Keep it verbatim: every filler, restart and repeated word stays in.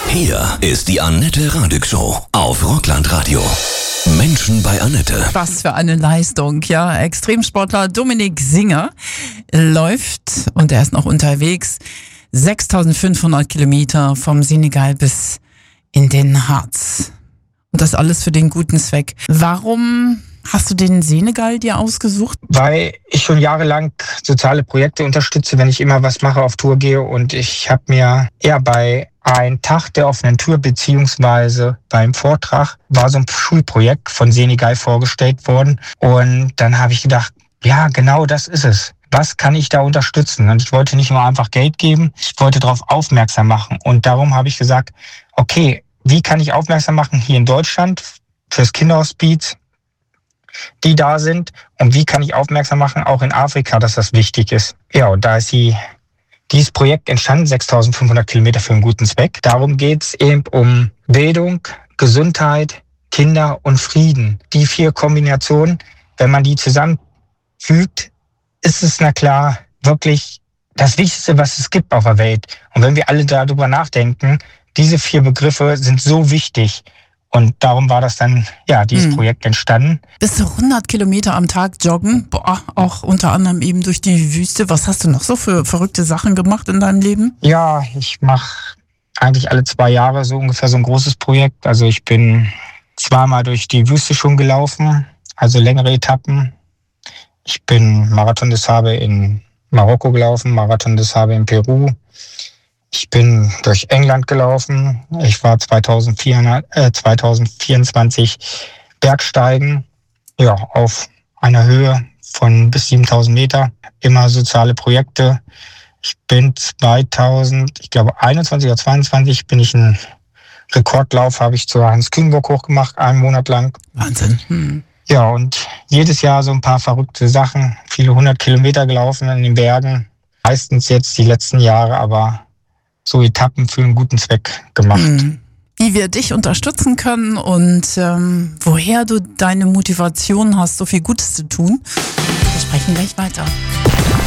Hier ist die Annette Radig Show auf Rockland Radio. Menschen bei Annette. Was für eine Leistung, ja. Extremsportler Dominik Singer läuft, und er ist noch unterwegs, sechstausendfünfhundert Kilometer vom Senegal bis in den Harz. Und das alles für den guten Zweck. Warum hast du den Senegal dir ausgesucht? Weil ich schon jahrelang soziale Projekte unterstütze, wenn ich immer was mache, auf Tour gehe. Und ich habe mir eher bei einem Tag der offenen Tür beziehungsweise beim Vortrag war so ein Schulprojekt von Senegal vorgestellt worden. Und dann habe ich gedacht, ja, genau das ist es. Was kann ich da unterstützen? Und ich wollte nicht nur einfach Geld geben, ich wollte darauf aufmerksam machen. Und darum habe ich gesagt, okay, wie kann ich aufmerksam machen hier in Deutschland fürs Kinderhospiz, die da sind, und wie kann ich aufmerksam machen, auch in Afrika, dass das wichtig ist. Ja, und da ist die, dieses Projekt entstanden, sechstausendfünfhundert Kilometer für einen guten Zweck. Darum geht's eben um Bildung, Gesundheit, Kinder und Frieden. Die vier Kombinationen, wenn man die zusammenfügt, ist es na klar wirklich das Wichtigste, was es gibt auf der Welt. Und wenn wir alle darüber nachdenken, diese vier Begriffe sind so wichtig. Und darum war das dann, ja, dieses hm. Projekt entstanden. Bist du hundert Kilometer am Tag joggen? Boah, auch unter anderem eben durch die Wüste. Was hast du noch so für verrückte Sachen gemacht in deinem Leben? Ja, ich mache eigentlich alle zwei Jahre so ungefähr so ein großes Projekt. Also ich bin zweimal durch die Wüste schon gelaufen, also längere Etappen. Ich bin Marathon des Sahara in Marokko gelaufen, Marathon des Sahara in Peru. Ich bin durch England gelaufen. Ich war zweitausendvierundzwanzig Bergsteigen, ja, auf einer Höhe von bis siebentausend Meter. Immer soziale Projekte. Ich bin zweitausend, ich glaube einundzwanzig oder zweiundzwanzig, bin ich einen Rekordlauf, habe ich zur Hans-Kühnburg hochgemacht, einen Monat lang. Wahnsinn. Hm. Ja, und jedes Jahr so ein paar verrückte Sachen. Viele hundert Kilometer gelaufen in den Bergen. Meistens jetzt die letzten Jahre, aber so Etappen für einen guten Zweck gemacht. Hm. Wie wir dich unterstützen können und ähm, woher du deine Motivation hast, so viel Gutes zu tun, wir sprechen gleich weiter.